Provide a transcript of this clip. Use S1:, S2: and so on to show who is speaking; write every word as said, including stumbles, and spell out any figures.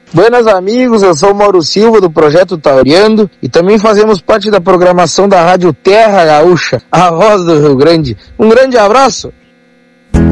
S1: Buenas amigos, eu sou o Mauro Silva do Projeto Tauriando e também fazemos parte da programação da Rádio Terra Gaúcha, a voz do Rio Grande. Um grande abraço